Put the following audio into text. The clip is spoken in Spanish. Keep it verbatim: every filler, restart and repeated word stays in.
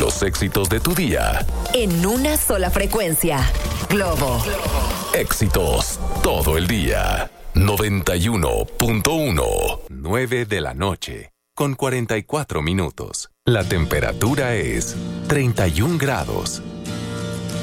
Los éxitos de tu día. En una sola frecuencia. Globo. Éxitos todo el día. noventa y uno punto uno. nueve de la noche. Con cuarenta y cuatro minutos. La temperatura es treinta y un grados.